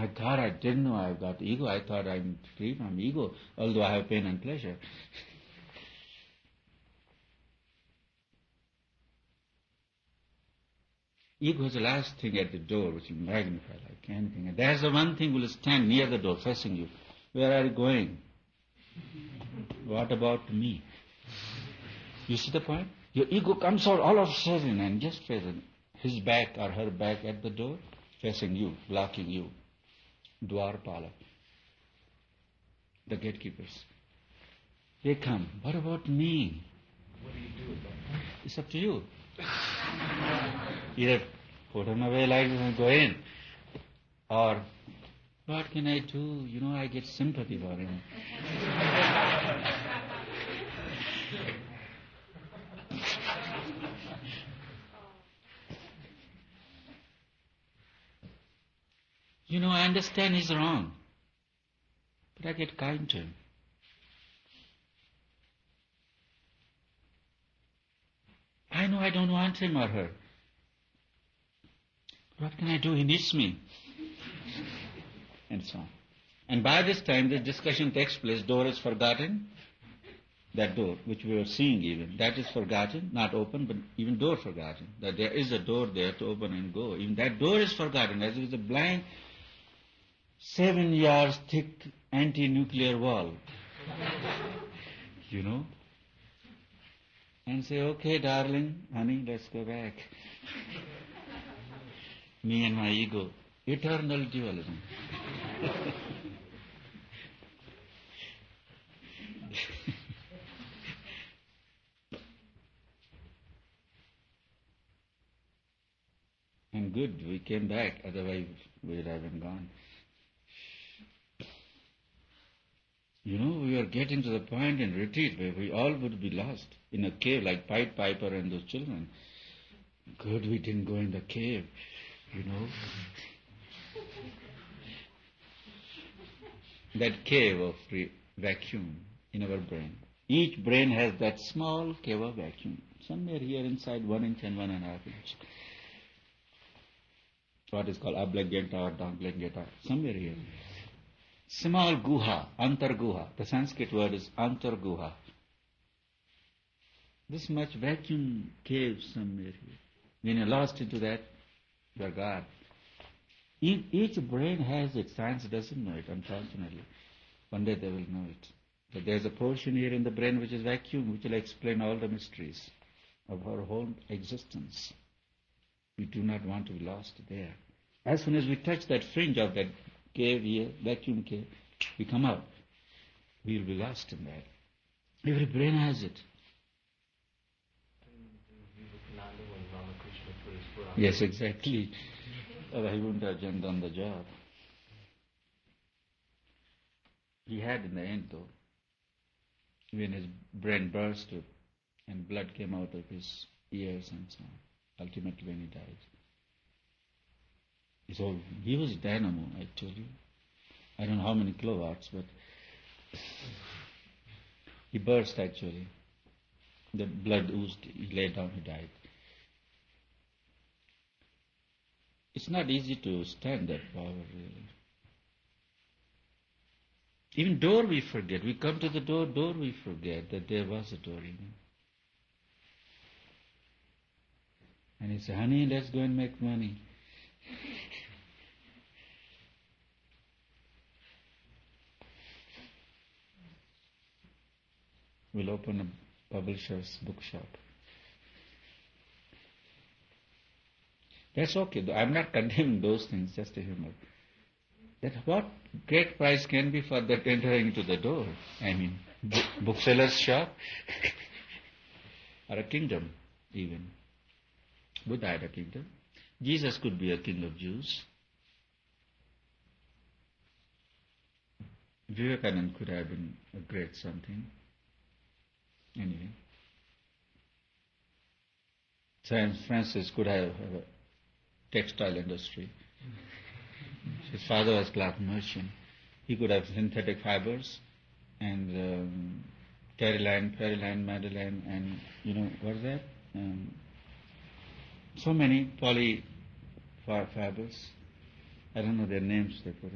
God, I didn't know I've got ego. I thought I'm free from ego, although I have pain and pleasure. Ego is the last thing at the door which you magnify like anything. And there's the one thing will stand near the door facing you. Where are you going? What about me? You see the point? Your ego comes out all of a sudden and just faces his back or her back at the door, facing you, blocking you. Dwarpala. The gatekeepers. They come. What about me? What do you do with that? It's up to you. Either put them away like this and go in. Or, what can I do? You know, I get sympathy for him. You know, I understand he's wrong. But I get kind to him. I know I don't want him or her. What can I do? He needs me. And so on. And by this time, this discussion takes place. Door is forgotten. That door, which we were seeing even, that is forgotten, not open, but even door forgotten. That there is a door there to open and go. Even that door is forgotten, as it is a blank, 7 yards thick anti-nuclear wall. You know? And say, okay, darling, honey, let's go back. Me and my ego. Eternal dualism. And good, we came back, otherwise we would have been gone. You know, we are getting to the point in retreat where we all would be lost in a cave like Pied Piper and those children. Good, we didn't go in the cave, you know. That cave of vacuum in our brain. Each brain has that small cave of vacuum, somewhere here inside 1 inch and 1.5 inch. What is called Ablagyanta or Damlagyanta, somewhere here. Small guha, antarguha. The Sanskrit word is antarguha. This much vacuum cave somewhere here. When you're lost into that, you're God. Each brain has it. Science doesn't know it, unfortunately. One day they will know it. But there's a portion here in the brain which is vacuum, which will explain all the mysteries of our whole existence. We do not want to be lost there. As soon as we touch that fringe of that cave here, vacuum cave, we come out. We will be lost in that. Every brain has it. Yes, exactly. Or he wouldn't have done the job. He had in the end though. When his brain burst and blood came out of his ears and so on. Ultimately when he died. So he was dynamo, I told you. I don't know how many kilowatts, but he burst actually. The blood oozed, he lay down, he died. It's not easy to stand that power, really. Even door we forget. We come to the door we forget that there was a door even. And he said, honey, let's go and make money. We'll open a publisher's bookshop. That's okay. I'm not condemning those things, just a humor. That what great price can be for that entering into the door? I mean, bookseller's shop or a kingdom even. Buddha had a kingdom. Jesus could be a king of Jews. Vivekananda could have been a great something. Anyway. Saint Francis could have a textile industry. His father was cloth merchant. He could have synthetic fibers and Terryland, Madeline, and you know, what's that? So many poly fibers. I don't know their names they put it.